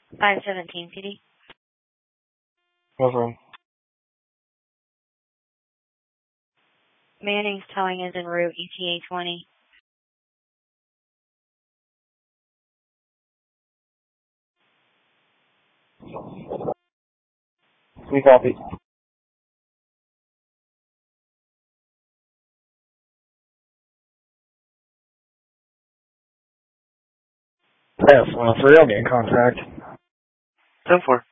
517 PD. Over. Manning's towing is en route, ETA 20. We copy. Yes, well, for real, get in contact. 10-4.